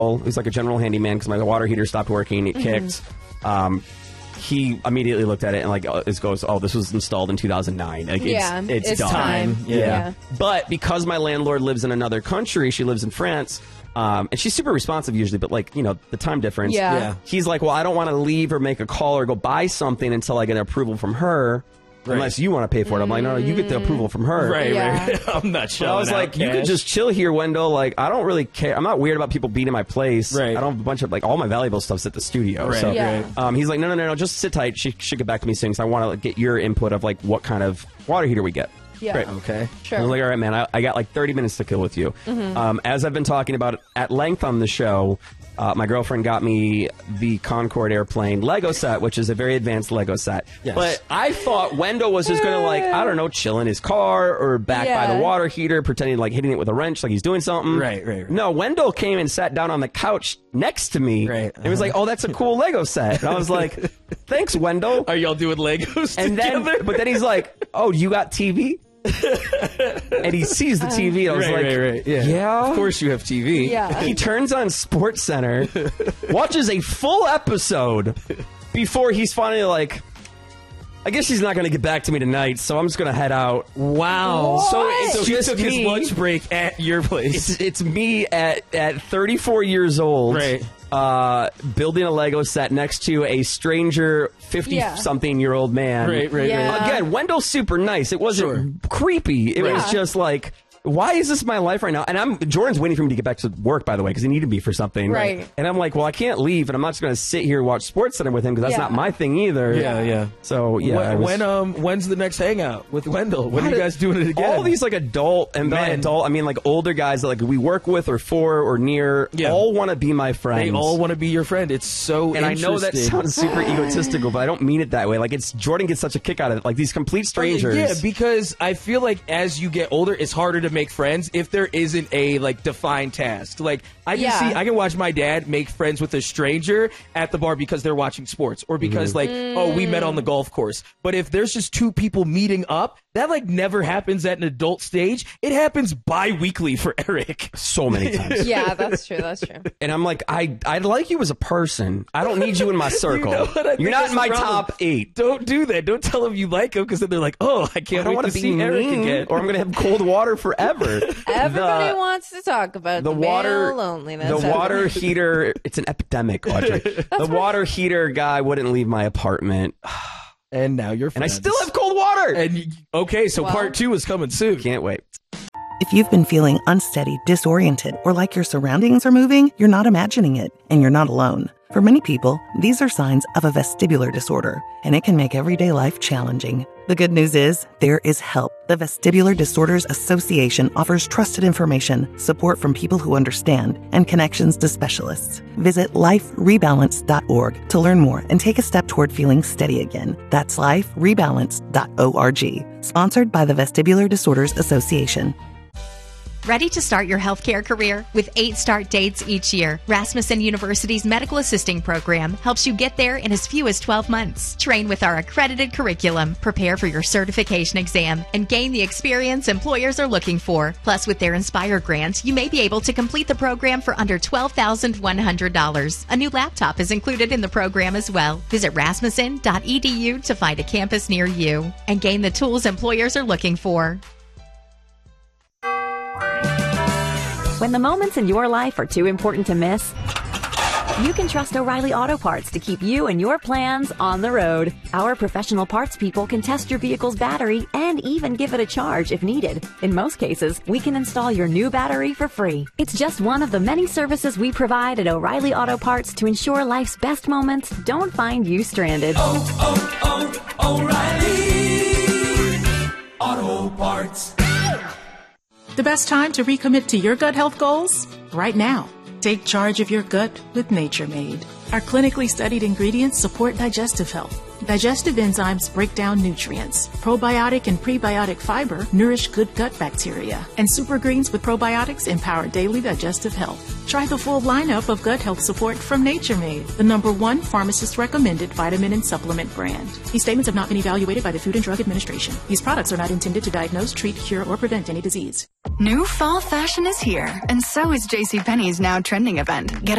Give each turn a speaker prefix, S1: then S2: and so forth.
S1: He's like a general handyman because my water heater stopped working. It kicked. He immediately looked at it and like goes, "Oh, this was installed in 2009. Like, it's done."
S2: Time. Yeah.
S1: But because my landlord lives in another country, she lives in France. And she's super responsive usually, but like, you know, the time difference.
S2: Yeah.
S1: He's like, well, I don't want to leave or make a call or go buy something until I get approval from her. Right. Unless you want to pay for it. I'm like, no, you get the approval from her.
S3: Right. I'm not sure.
S1: I was like, you could just chill here, Wendell. Like, I don't really care. I'm not weird about people being in my place.
S3: Right.
S1: I don't have a bunch of, like, all my valuable stuff's at the studio.
S3: Right.
S1: So, he's like, no, just sit tight. She should get back to me soon. So I want to get your input of, like, what kind of water heater we get.
S2: Yeah.
S1: Great.
S3: Okay.
S2: Sure.
S1: I was like, all right, man, I got like 30 minutes to kill with you. As I've been talking about at length on the show, my girlfriend got me the Concorde airplane Lego set, which is a very advanced Lego set.
S3: Yes.
S1: But I thought Wendell was just going to, like, I don't know, chill in his car or back by the water heater, pretending like hitting it with a wrench like he's doing something.
S3: Right.
S1: No, Wendell came and sat down on the couch next to me.
S3: Right.
S1: And was like, oh, that's a cool Lego set. And I was like, thanks, Wendell.
S3: Are y'all doing Legos
S1: And
S3: together?
S1: but then he's like, oh, you got TV? And he sees the TV. And I was like, yeah.
S3: Of course you have TV.
S2: Yeah.
S1: He turns on Sports Center, watches a full episode before he's finally like, I guess he's not going to get back to me tonight, so I'm just going to head out.
S3: Wow.
S1: So it's
S3: he
S1: just
S3: took his
S1: me.
S3: lunch break at your place.
S1: It's me at 34 years old.
S3: Right.
S1: Building a Lego set next to a stranger 50-something-year-old man.
S3: Right.
S2: Yeah.
S1: Again, Wendell's super nice. It wasn't creepy. It was just like, why is this my life right now? And Jordan's waiting for me to get back to work, by the way, because he needed me for something.
S2: Right.
S1: And I'm like, well, I can't leave, and I'm not just going to sit here and watch Sports Center with him because that's not my thing either.
S3: Yeah.
S1: So yeah.
S3: When's the next hangout with Wendell? When are you guys doing it again?
S1: All these like adult and by adult, I mean like older guys that like we work with or for or near, all want to be my friends.
S3: They all want to be your friend. It's so
S1: and
S3: interesting.
S1: I know that sounds super egotistical, but I don't mean it that way. Like Jordan gets such a kick out of it. Like these complete strangers.
S3: Yeah, because I feel like as you get older, it's harder to make friends if there isn't a like defined task. Like I can watch my dad make friends with a stranger at the bar because they're watching sports or because we met on the golf course. But if there's just two people meeting up, that like never happens at an adult stage. It happens bi-weekly for Eric.
S1: So many times.
S2: Yeah, that's true.
S1: And I'm like, I'd like you as a person. I don't need you in my circle. You're not in my top 8.
S3: Don't do that. Don't tell them you like him because then they're like, oh, I can't wait to see Eric again.
S1: Or I'm going to have cold water forever.
S2: Everybody wants to talk about the male loneliness.
S1: The water heater, it's an epidemic, Audrey. The water heater guy wouldn't leave my apartment.
S3: And now you're friends.
S1: And I still have cold water.
S3: And okay, so part 2 is coming soon.
S1: Can't wait.
S4: If you've been feeling unsteady, disoriented, or like your surroundings are moving, you're not imagining it, and you're not alone. For many people, these are signs of a vestibular disorder, and it can make everyday life challenging. The good news is, there is help. The Vestibular Disorders Association offers trusted information, support from people who understand, and connections to specialists. Visit liferebalance.org to learn more and take a step toward feeling steady again. That's liferebalance.org. Sponsored by the Vestibular Disorders Association.
S5: Ready to start your healthcare career? With 8 start dates each year, Rasmussen University's medical assisting program helps you get there in as few as 12 months. Train with our accredited curriculum, prepare for your certification exam, and gain the experience employers are looking for. Plus, with their Inspire grant, you may be able to complete the program for under $12,100. A new laptop is included in the program as well. Visit rasmussen.edu to find a campus near you and gain the tools employers are looking for.
S6: When the moments in your life are too important to miss, you can trust O'Reilly Auto Parts to keep you and your plans on the road. Our professional parts people can test your vehicle's battery and even give it a charge if needed. In most cases, we can install your new battery for free. It's just one of the many services we provide at O'Reilly Auto Parts to ensure life's best moments don't find you stranded.
S7: O'Reilly Auto Parts.
S8: The best time to recommit to your gut health goals? Right now. Take charge of your gut with Nature Made. Our clinically studied ingredients support digestive health, Digestive enzymes break down nutrients. Probiotic and prebiotic fiber nourish good gut bacteria. And Super Greens with probiotics empower daily digestive health. Try the full lineup of gut health support from Nature Made, the #1 pharmacist-recommended vitamin and supplement brand. These statements have not been evaluated by the Food and Drug Administration. These products are not intended to diagnose, treat, cure, or prevent any disease.
S9: New fall fashion is here, and so is JCPenney's Now Trending event. Get